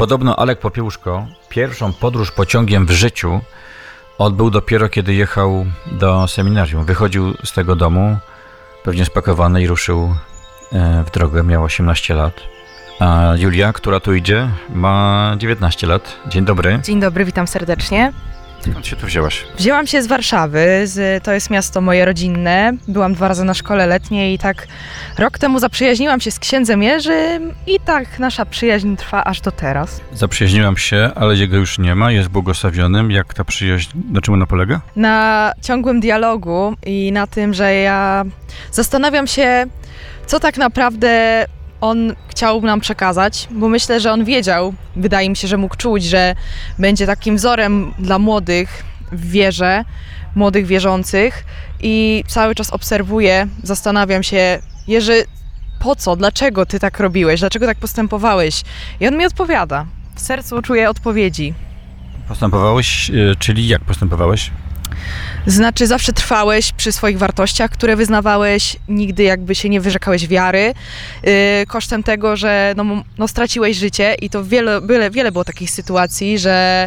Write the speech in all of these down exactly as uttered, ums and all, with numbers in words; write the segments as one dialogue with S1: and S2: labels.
S1: Podobno Alek Popiełuszko pierwszą podróż pociągiem w życiu odbył dopiero kiedy jechał do seminarium. Wychodził z tego domu, pewnie spakowany i ruszył w drogę. Miał osiemnaście lat. A Julia, która tu idzie, ma dziewiętnaście lat. Dzień dobry.
S2: Dzień dobry, witam serdecznie.
S1: Skąd się tu wzięłaś?
S2: Wzięłam się z Warszawy, z, to jest miasto moje rodzinne. Byłam dwa razy na szkole letniej i tak rok temu zaprzyjaźniłam się z księdzem Jerzym i tak nasza przyjaźń trwa aż do teraz.
S1: Zaprzyjaźniłam się, ale jego już nie ma, jest błogosławionym. Jak ta przyjaźń, na czym ona polega?
S2: Na ciągłym dialogu i na tym, że ja zastanawiam się, co tak naprawdę on chciał nam przekazać, bo myślę, że on wiedział, wydaje mi się, że mógł czuć, że będzie takim wzorem dla młodych w wierze, młodych wierzących i cały czas obserwuję, zastanawiam się, Jerzy, po co, dlaczego ty tak robiłeś, dlaczego tak postępowałeś? I on mi odpowiada. W sercu czuję odpowiedzi.
S1: Postępowałeś, czyli jak postępowałeś?
S2: Znaczy zawsze trwałeś przy swoich wartościach, które wyznawałeś, nigdy jakby się nie wyrzekałeś wiary, yy, kosztem tego, że no, no, straciłeś życie i to wiele, wiele, wiele było takich sytuacji, że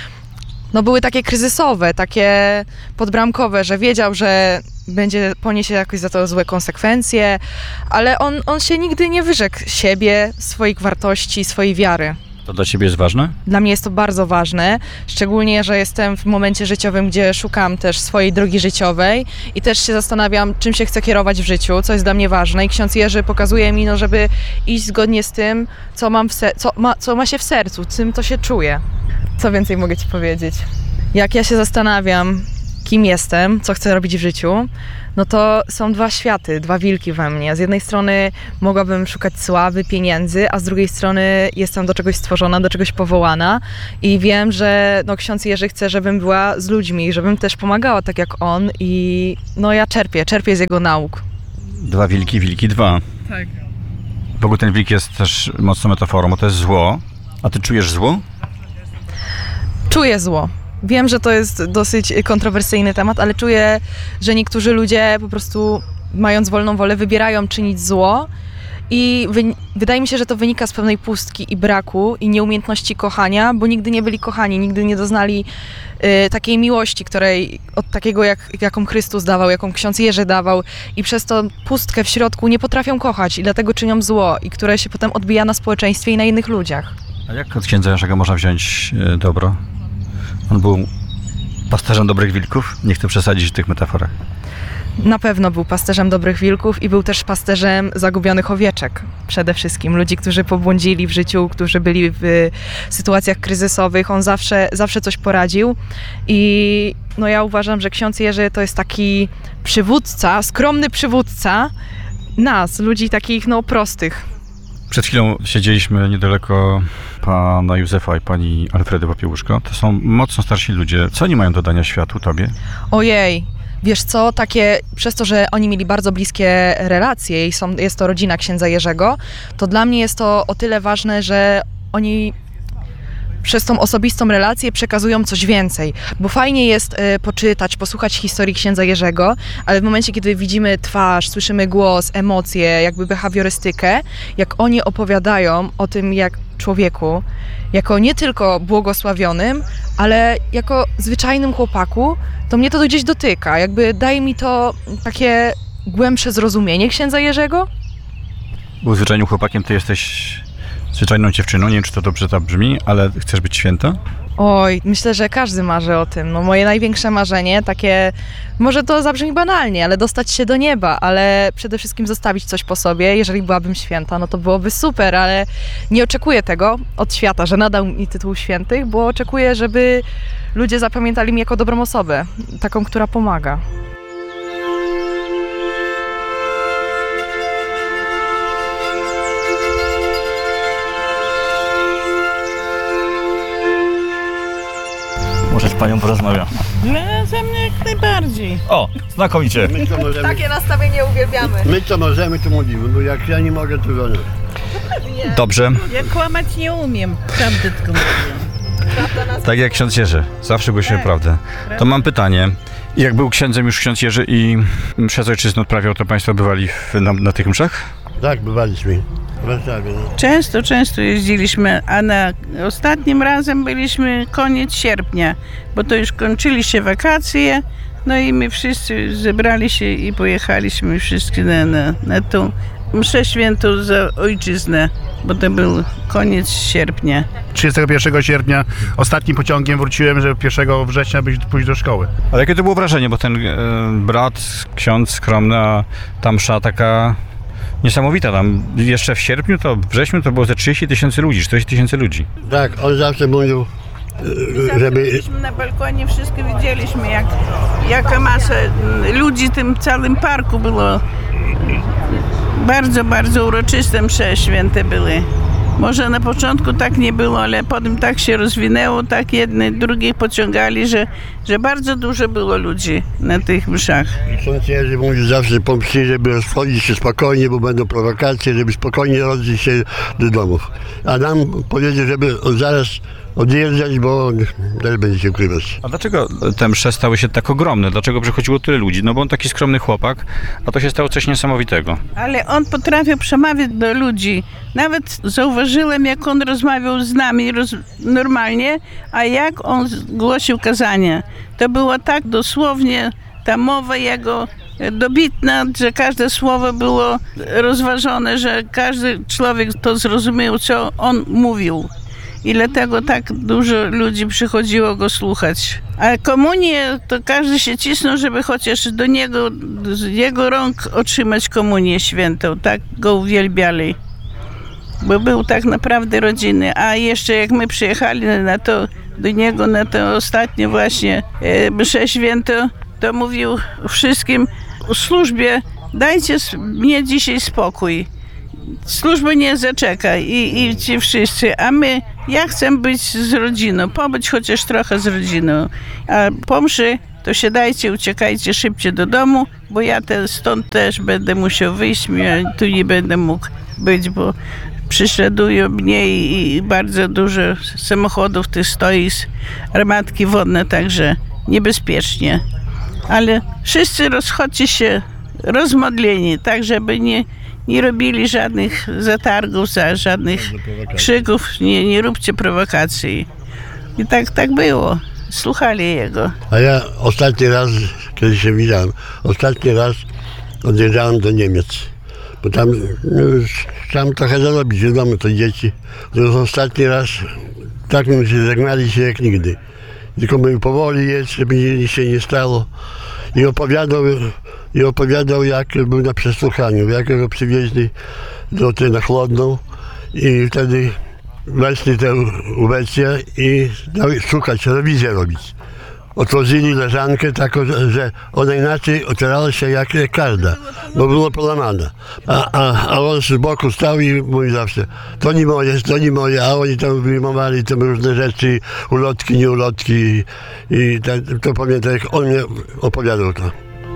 S2: no, były takie kryzysowe, takie podbramkowe, że wiedział, że będzie poniesie jakoś za to złe konsekwencje, ale on, on się nigdy nie wyrzekł siebie, swoich wartości, swojej wiary.
S1: To dla ciebie jest ważne?
S2: Dla mnie jest to bardzo ważne, szczególnie, że jestem w momencie życiowym, gdzie szukam też swojej drogi życiowej i też się zastanawiam, czym się chcę kierować w życiu, co jest dla mnie ważne i ksiądz Jerzy pokazuje mi, no, żeby iść zgodnie z tym, co, mam w se- co, ma, co ma się w sercu, czym to się czuje. Co więcej mogę ci powiedzieć? Jak ja się zastanawiam, kim jestem, co chcę robić w życiu, no to są dwa światy, dwa wilki we mnie. Z jednej strony mogłabym szukać sławy, pieniędzy, a z drugiej strony jestem do czegoś stworzona, do czegoś powołana i wiem, że no, ksiądz Jerzy chce, żebym była z ludźmi, żebym też pomagała tak jak on i no ja czerpię, czerpię z jego nauk.
S1: Dwa wilki, wilki dwa.
S2: Tak.
S1: W ogóle ten wilk jest też mocną metaforą, bo to jest zło. A ty czujesz zło?
S2: Czuję zło. Wiem, że to jest dosyć kontrowersyjny temat, ale czuję, że niektórzy ludzie po prostu, mając wolną wolę, wybierają czynić zło i wy- wydaje mi się, że to wynika z pewnej pustki i braku i nieumiejętności kochania, bo nigdy nie byli kochani, nigdy nie doznali y, takiej miłości, której od takiego, jak, jaką Chrystus dawał, jaką ksiądz Jerzy dawał i przez tą pustkę w środku nie potrafią kochać i dlatego czynią zło i które się potem odbija na społeczeństwie i na innych ludziach.
S1: A jak od księdza Jerzego można wziąć y, dobro? On był pasterzem dobrych wilków? Nie chcę przesadzić w tych metaforach.
S2: Na pewno był pasterzem dobrych wilków i był też pasterzem zagubionych owieczek. Przede wszystkim ludzi, którzy pobłądzili w życiu, którzy byli w sytuacjach kryzysowych. On zawsze, zawsze coś poradził i no ja uważam, że ksiądz Jerzy to jest taki przywódca, skromny przywódca nas, ludzi takich no prostych.
S1: Przed chwilą siedzieliśmy niedaleko pana Józefa i pani Alfredy Popiełuszko. To są mocno starsi ludzie. Co oni mają do dania światu, tobie?
S2: Ojej, wiesz co, takie, przez to, że oni mieli bardzo bliskie relacje i są, jest to rodzina księdza Jerzego, to dla mnie jest to o tyle ważne, że oni przez tą osobistą relację przekazują coś więcej, bo fajnie jest y, poczytać, posłuchać historii księdza Jerzego, ale w momencie, kiedy widzimy twarz, słyszymy głos, emocje, jakby behawiorystykę, jak oni opowiadają o tym, jak człowieku, jako nie tylko błogosławionym, ale jako zwyczajnym chłopaku, to mnie to gdzieś dotyka, jakby daje mi to takie głębsze zrozumienie księdza Jerzego.
S1: Był zwyczajnym chłopakiem, ty jesteś zwyczajną dziewczyną. Nie wiem, czy to dobrze tak brzmi, ale chcesz być święta?
S2: Oj, myślę, że każdy marzy o tym. No, moje największe marzenie, takie, może to zabrzmi banalnie, ale dostać się do nieba, ale przede wszystkim zostawić coś po sobie. Jeżeli byłabym święta, no to byłoby super, ale nie oczekuję tego od świata, że nadał mi tytuł świętych, bo oczekuję, żeby ludzie zapamiętali mnie jako dobrą osobę, taką, która pomaga.
S1: Może z panią porozmawiam.
S3: No, ze mnie jak najbardziej.
S1: O, znakomicie.
S4: My co możemy,
S2: Takie nastawienie uwielbiamy.
S4: my co możemy, to mówimy, bo jak ja nie mogę, to żona.
S1: Dobrze.
S3: Ja kłamać nie umiem, prawdę tylko mówię.
S1: Tak jak ksiądz Jerzy. Zawsze głosimy
S3: Tak.
S1: prawdę. To mam pytanie. Jak był księdzem już ksiądz Jerzy i mszę z ojczyzny odprawiał, to państwo bywali w, na, na tych mszach?
S4: Tak, bywaliśmy. W Warszawie, no.
S3: Często, często jeździliśmy, a na ostatnim razem byliśmy koniec sierpnia, bo to już kończyli się wakacje, no i my wszyscy zebrali się i pojechaliśmy wszyscy na, na, na tą mszę świętą za ojczyznę, bo to był koniec sierpnia.
S5: trzydziestego pierwszego sierpnia ostatnim pociągiem wróciłem, żeby pierwszego września być, pójść do szkoły.
S1: Ale jakie to było wrażenie, bo ten e, brat, ksiądz skromny, a ta msza taka niesamowita. Tam jeszcze w sierpniu, to w wrześniu to było ze trzydzieści tysięcy ludzi, czterdzieści tysięcy ludzi.
S4: Tak, on zawsze mówił, e, żeby...
S3: Byliśmy na balkonie, wszystko widzieliśmy, jak, jaka masa ludzi w tym całym parku było. Bardzo, bardzo uroczyste msze święte były. Może na początku tak nie było, ale potem tak się rozwinęło, tak jedne drugich pociągali, że, że bardzo dużo było ludzi na tych mszach.
S4: Ksiądz Jerzy mówił zawsze po mszy, żeby rozchodzić się spokojnie, bo będą prowokacje, żeby spokojnie rozejść się do domów. A nam powiedział, żeby zaraz odjeżdżać, bo też będzie się ukrywać.
S1: A dlaczego te msze stały się tak ogromne? Dlaczego przychodziło tyle ludzi? No bo on taki skromny chłopak, a to się stało coś niesamowitego.
S3: Ale on potrafił przemawiać do ludzi. Nawet zauważyłem, jak on rozmawiał z nami roz, normalnie, a jak on głosił kazania. To było tak dosłownie, ta mowa jego dobitna, że każde słowo było rozważone, że każdy człowiek to zrozumiał, co on mówił. I dlatego tak dużo ludzi przychodziło go słuchać. A komunię to każdy się cisnął, żeby chociaż do niego, z jego rąk otrzymać komunię świętą. Tak go uwielbiali. Bo był tak naprawdę rodziny. A jeszcze jak my przyjechali na to, do niego na to ostatnie właśnie e, mszę świętą, to mówił wszystkim w służbie: dajcie mnie dzisiaj spokój. Służba nie zaczeka i, i ci wszyscy, a my, ja chcę być z rodziną, pobyć chociaż trochę z rodziną, a po mszy to siadajcie, uciekajcie szybciej do domu, bo ja te, stąd też będę musiał wyjść, ja tu nie będę mógł być, bo prześladują mnie i, i bardzo dużo samochodów tych stoi, armatki wodne, także niebezpiecznie. Ale wszyscy rozchodźcie się rozmodleni, tak żeby nie Nie robili żadnych zatargów, żadnych krzyków, nie, nie róbcie prowokacji. I tak, tak było. Słuchali jego.
S4: A ja ostatni raz, kiedy się widziałem, ostatni raz odjeżdżałem do Niemiec. Bo tam no, już chciałem trochę zarobić w domu, to dzieci. To już ostatni raz tak mi się żegnali się jak nigdy. Tylko mówił, powoli jedź, żeby nic się nie stało. I opowiadał, i opowiadał, jak był na przesłuchaniu, jak go przywieźli do tej na Chłodną i wtedy weszli tę ubecję i dali szukać, rewizję robić. Otworzyli leżankę taką, że ona inaczej otwierała się jak karda, bo było połamana. A, a, a on z boku stał i mówi zawsze, to nie moje, to nie moje, a oni tam wyjmowali tam różne rzeczy, ulotki, nieulotki i, i to, to pamiętam, jak on mnie opowiadał to.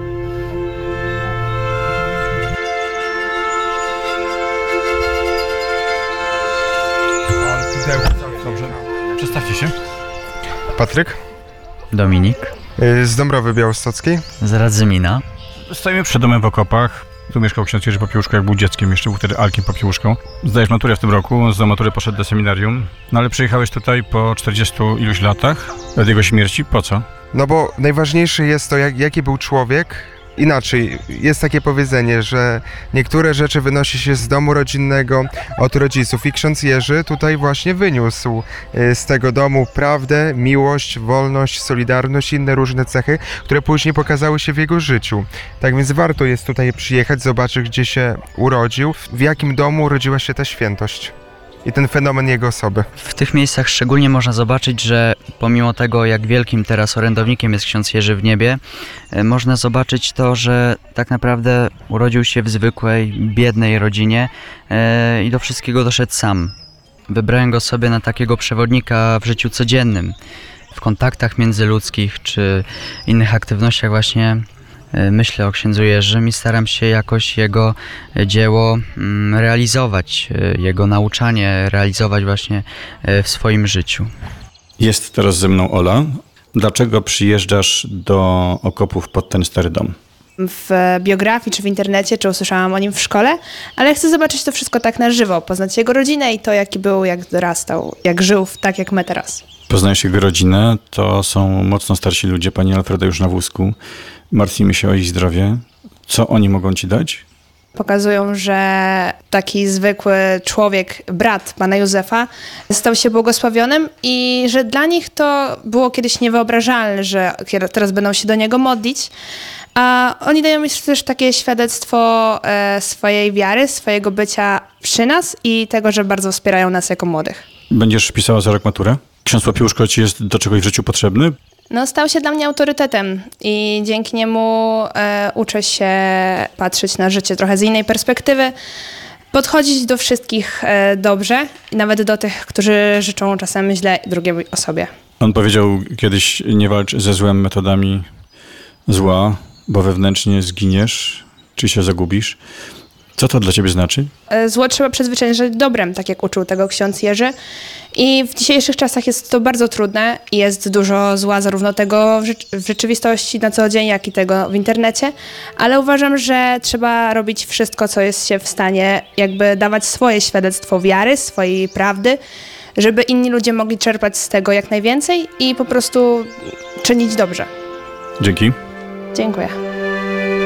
S1: Dobrze, przedstawcie się.
S6: Patryk
S7: Dominik
S6: y, z Dąbrowy Białostockiej.
S7: z Radzymina.
S1: Stoimy przed domem w Okopach. Tu mieszkał ksiądz Jerzy Popiełuszko, jak był dzieckiem, jeszcze był wtedy Alkiem Popiełuszką. Zdajesz maturę w tym roku, z matury poszedł do seminarium. No ale przyjechałeś tutaj po czterdziestu iluś latach od jego śmierci. Po co?
S6: No bo najważniejsze jest to, jak, jaki był człowiek. Inaczej, jest takie powiedzenie, że niektóre rzeczy wynosi się z domu rodzinnego od rodziców i ksiądz Jerzy tutaj właśnie wyniósł y, z tego domu prawdę, miłość, wolność, solidarność i inne różne cechy, które później pokazały się w jego życiu. Tak więc warto jest tutaj przyjechać, zobaczyć, gdzie się urodził, w jakim domu urodziła się ta świętość i ten fenomen jego osoby.
S7: W tych miejscach szczególnie można zobaczyć, że pomimo tego, jak wielkim teraz orędownikiem jest ksiądz Jerzy w niebie, e, można zobaczyć to, że tak naprawdę urodził się w zwykłej, biednej rodzinie e, i do wszystkiego doszedł sam. Wybrałem go sobie na takiego przewodnika w życiu codziennym, w kontaktach międzyludzkich czy innych aktywnościach właśnie. Myślę o księdzu Jerzym i staram się jakoś jego dzieło realizować, jego nauczanie realizować właśnie w swoim życiu.
S1: Jest teraz ze mną Ola. Dlaczego przyjeżdżasz do Okopów pod ten stary dom?
S8: w biografii, czy w internecie, czy usłyszałam o nim w szkole, ale chcę zobaczyć to wszystko tak na żywo, poznać jego rodzinę i to, jaki był, jak dorastał, jak żył tak, jak my teraz.
S1: Poznajesz jego rodzinę, to są mocno starsi ludzie, pani Alfreda już na wózku. Martwimy się o ich zdrowie. Co oni mogą ci dać?
S8: Pokazują, że taki zwykły człowiek, brat pana Józefa, stał się błogosławionym i że dla nich to było kiedyś niewyobrażalne, że teraz będą się do niego modlić. A oni dają mi też takie świadectwo e, swojej wiary, swojego bycia przy nas i tego, że bardzo wspierają nas jako młodych.
S1: Będziesz pisała za rok maturę? Ksiądz Popiełuszko ci jest do czegoś w życiu potrzebny?
S8: No, stał się dla mnie autorytetem i dzięki niemu e, uczę się patrzeć na życie trochę z innej perspektywy, podchodzić do wszystkich e, dobrze, nawet do tych, którzy życzą czasem źle drugiej osobie.
S1: On powiedział kiedyś, nie walcz ze złem metodami zła, bo wewnętrznie zginiesz, czy się zagubisz. Co to dla ciebie znaczy?
S8: Zło trzeba przezwyciężać dobrem, tak jak uczył tego ksiądz Jerzy. I w dzisiejszych czasach jest to bardzo trudne i jest dużo zła, zarówno tego w, rzecz- w rzeczywistości na co dzień, jak i tego w internecie. Ale uważam, że trzeba robić wszystko, co jest się w stanie, jakby dawać swoje świadectwo wiary, swojej prawdy, żeby inni ludzie mogli czerpać z tego jak najwięcej i po prostu czynić dobrze.
S1: Dzięki.
S8: Dziękuję.